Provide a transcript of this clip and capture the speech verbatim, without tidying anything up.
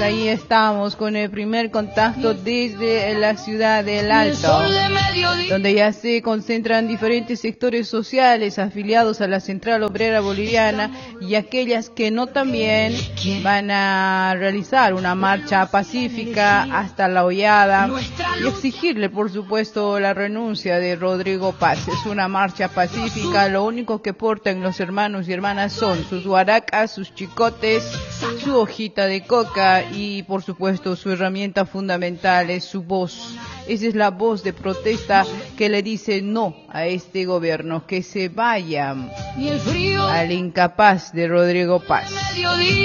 ahí estamos con el primer contacto desde la ciudad del Alto, donde ya se concentran diferentes sectores sociales afiliados a la Central Obrera Boliviana y aquellas que no también van a realizar una marcha pacífica hasta La Hollada y exigirle, por supuesto, la renuncia de Rodrigo Paz. Es una marcha pacífica, lo único que portan los hermanos y hermanas son sus guaracas, sus chicotes, su hojita de coca y, por supuesto, su herramienta fundamental es su voz. Esa es la voz de protesta que le dice no a este gobierno, que se vaya al incapaz de Rodrigo Paz.